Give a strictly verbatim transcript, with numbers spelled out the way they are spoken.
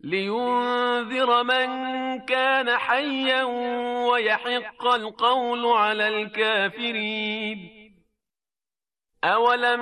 لينذر من كان حيا ويحق القول على الكافرين. أولم